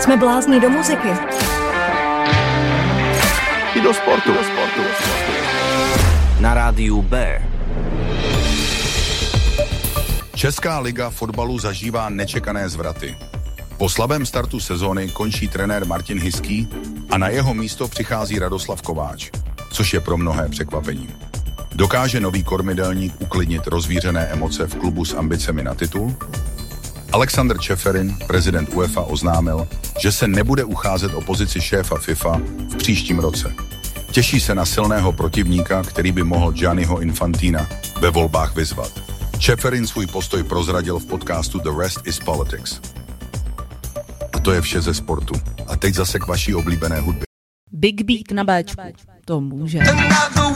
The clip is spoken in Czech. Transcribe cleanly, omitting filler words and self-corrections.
Jsme blázni do muziky. I do sportu. Na rádiu B. Česká liga fotbalu zažívá nečekané zvraty. Po slabém startu sezóny končí trenér Martin Hiský a na jeho místo přichází Radoslav Kováč, což je pro mnohé překvapením. Dokáže nový kormidelník uklidnit rozvířené emoce v klubu s ambicemi na titul? Alexander Čeferin, prezident UEFA, oznámil, že se nebude ucházet o pozici šéfa FIFA v příštím roce. Těší se na silného protivníka, který by mohl Gianniho Infantina ve volbách vyzvat. Čeferin svůj postoj prozradil v podcastu The Rest is Politics. A to je vše ze sportu. A teď zase k vaší oblíbené hudbě. Big Beat na Béčku. To může.